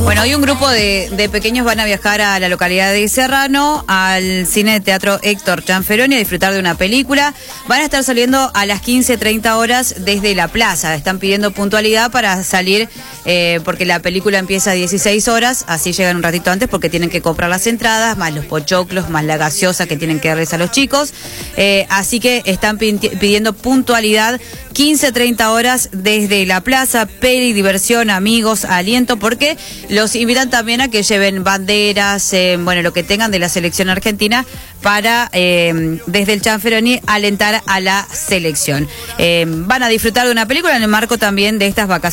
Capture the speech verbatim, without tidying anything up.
Bueno, hoy un grupo de, de pequeños van a viajar a la localidad de Serrano, al cine de teatro Héctor Chanferoni, a disfrutar de una película. Van a estar saliendo a las quince treinta horas desde la plaza. Están pidiendo puntualidad para salir, eh, porque la película empieza a dieciséis horas, así llegan un ratito antes porque tienen que comprar las entradas, más los pochoclos, más la gaseosa que tienen que darles a los chicos. Eh, así que están pidiendo puntualidad, quince treinta horas desde la plaza, peli, diversión, amigos, aliento, porque los invitan también a que lleven banderas, eh, bueno, lo que tengan de la selección argentina para, eh, desde el Chanferoni, alentar a la selección. Eh, van a disfrutar de una película en el marco también de estas vacaciones.